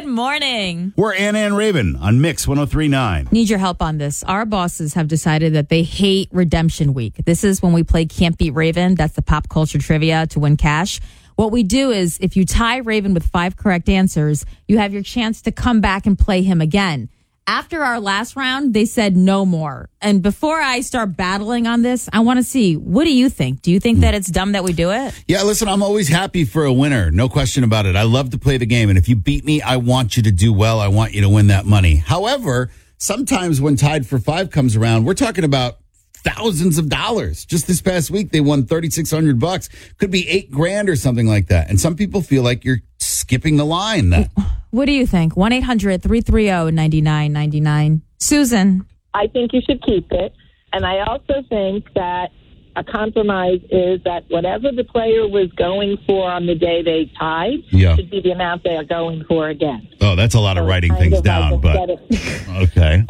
Good morning. We're Anna and Raven on Mix 103.9. Need your help on this. Our bosses have decided that they hate Redemption Week. This is when we play Can't Beat Raven. That's the pop culture trivia to win cash. What we do is if you tie Raven with 5 correct answers, you have your chance to come back and play him again. After our last round, they said no more. And before I start battling on this, I want to see, what do you think? Do you think that it's dumb that we do it? Yeah, listen, I'm always happy for a winner. No question about it. I love to play the game. And if you beat me, I want you to do well. I want you to win that money. However, sometimes when Tied for 5 comes around, we're talking about thousands of dollars. Just this past week, they won $3,600. Could be $8,000 or something like that. And some people feel like you're skipping the line. What do you think? 1-800-330-9999. Susan. I think you should keep it. And I also think that a compromise is that whatever the player was going for on the day they tied should be the amount they are going for again. Oh, that's a lot of writing things down. But okay.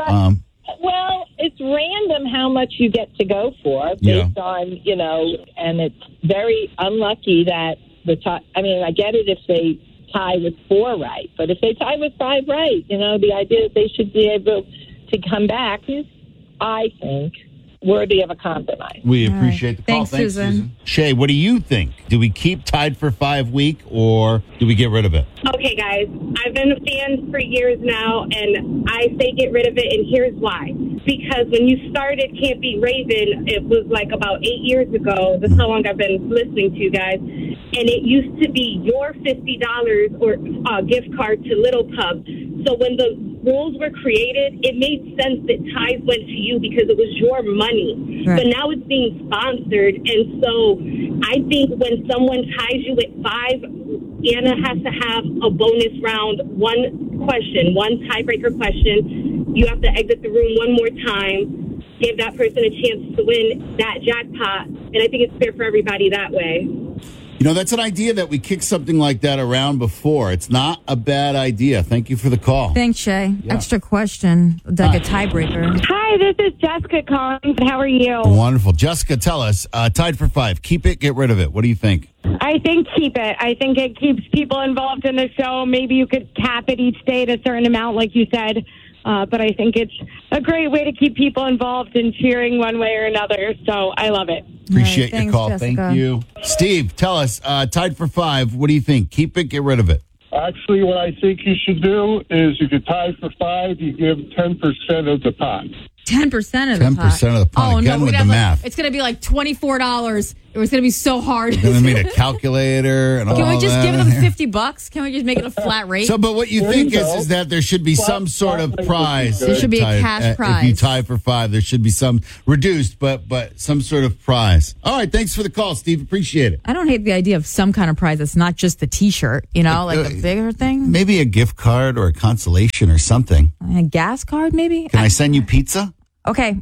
Well, it's random how much you get to go for based on, and it's very unlucky that the tie. I mean, I get it if they tie with 4 right, but if they tie with 5 right, the idea that they should be able to come back is, I think, worthy of a compromise. We appreciate the call. Thanks, Susan. Shay, what do you think? Do we keep Tied for 5 week or do we get rid of it? Okay, guys, I've been a fan for years now, and I say get rid of it, and here's why. Because when you started Can't Beat Raven, it was like about 8 years ago. That's how long I've been listening to you guys. And it used to be your $50 or gift card to Little Pub. So when the rules were created, it made sense that ties went to you because it was your money. Right. But now it's being sponsored. And so I think when someone ties you at 5, Anna has to have a bonus round, one tiebreaker question. You have to exit the room one more time, give that person a chance to win that jackpot. And I think it's fair for everybody that way. That's an idea that we kicked something like that around before. It's not a bad idea. Thank you for the call. Thanks, Shay. Yeah. Extra question, like a tiebreaker. Hi, this is Jessica calling. How are you? Wonderful. Jessica, tell us, Tied for 5. Keep it, get rid of it. What do you think? I think keep it. I think it keeps people involved in the show. Maybe you could cap it each day at a certain amount, like you said. But I think it's a great way to keep people involved in cheering one way or another. So I love it. Appreciate your call. Jessica. Thank you. Steve, tell us, Tied for 5, what do you think? Keep it, get rid of it. Actually, what I think you should do is you could tie for 5, you give 10% of the pot. 10% of the pot. 10% of the pot. Again with the math. It's going to be like $24. It was going to be so hard. Then we need a calculator and all that. Can we just give them $50? Can we just make it a flat rate? So, but what you think is that there should be some sort of prize. There should be a cash prize. If you tie for 5, there should be some reduced, but some sort of prize. All right, thanks for the call, Steve. Appreciate it. I don't hate the idea of some kind of prize that's not just the T-shirt, like the bigger thing. Maybe a gift card or a consolation or something. A gas card, maybe? Can I send you pizza? Okay,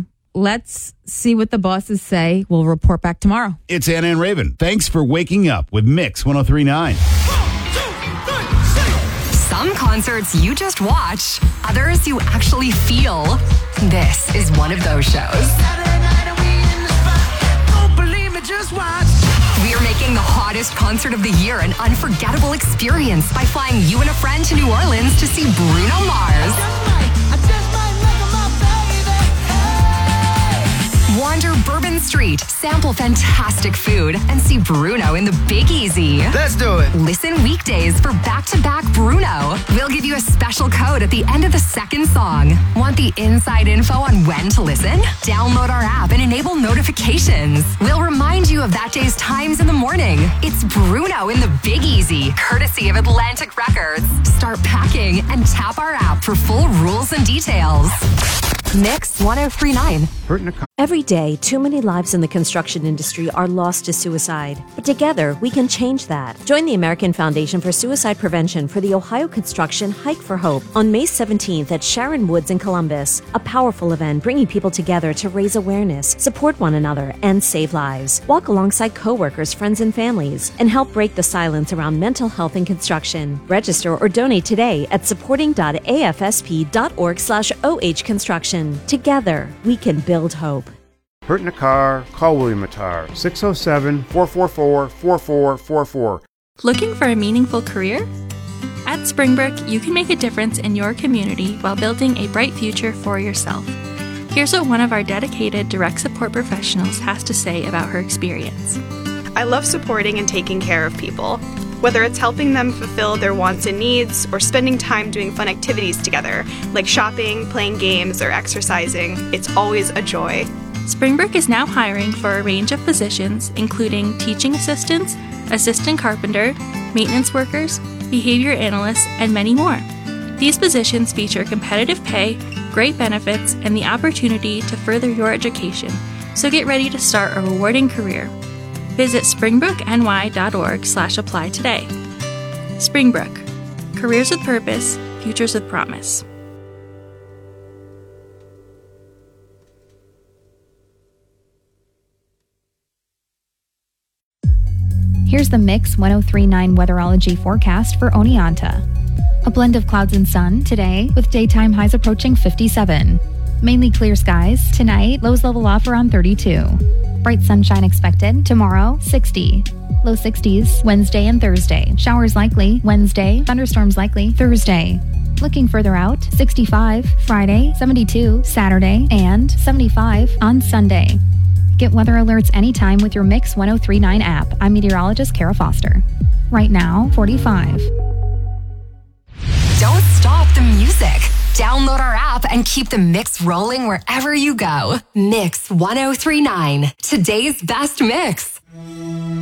let's see what the bosses say. We'll report back tomorrow. It's Anna and Raven. Thanks for waking up with Mix 103.9. Some concerts you just watch, others you actually feel. This is one of those shows. We are making the hottest concert of the year an unforgettable experience by flying you and a friend to New Orleans to see Bruno Mars. Wander Bourbon Street, sample fantastic food, and see Bruno in the Big Easy. Let's do it. Listen weekdays for back-to-back Bruno. We'll give you a special code at the end of the second song. Want the inside info on when to listen? Download our app and enable notifications. We'll remind you of that day's times in the morning. It's Bruno in the Big Easy, courtesy of Atlantic Records. Start packing and tap our app for full rules and details. Mix 103.9. Every day, too many lives in the construction industry are lost to suicide. But together, we can change that. Join the American Foundation for Suicide Prevention for the Ohio Construction Hike for Hope on May 17th at Sharon Woods in Columbus. A powerful event bringing people together to raise awareness, support one another, and save lives. Walk alongside coworkers, friends, and families, and help break the silence around mental health in construction. Register or donate today at supporting.afsp.org/OH Construction. Together, we can build hope. Hurt in a car? Call William Attar, 607-444-4444. Looking for a meaningful career? At Springbrook, you can make a difference in your community while building a bright future for yourself. Here's what one of our dedicated direct support professionals has to say about her experience. I love supporting and taking care of people. Whether it's helping them fulfill their wants and needs or spending time doing fun activities together, like shopping, playing games, or exercising, it's always a joy. Springbrook is now hiring for a range of positions, including teaching assistants, assistant carpenter, maintenance workers, behavior analysts, and many more. These positions feature competitive pay, great benefits, and the opportunity to further your education, so get ready to start a rewarding career. Visit springbrookny.org/apply today. Springbrook, careers with purpose, futures with promise. Here's the Mix 1039 weatherology forecast for Oneonta. A blend of clouds and sun today, with daytime highs approaching 57. Mainly clear skies. Tonight, lows level off around 32. Bright sunshine expected. Tomorrow, 60. Low 60s Wednesday and Thursday. Showers likely Wednesday. Thunderstorms likely Thursday. Looking further out, 65 Friday, 72 Saturday, and 75 on Sunday. Get weather alerts anytime with your Mix 1039 app. I'm meteorologist Kara Foster. Right now, 45. Don't stop the music. Download our app and keep the mix rolling wherever you go. Mix 1039, today's best mix.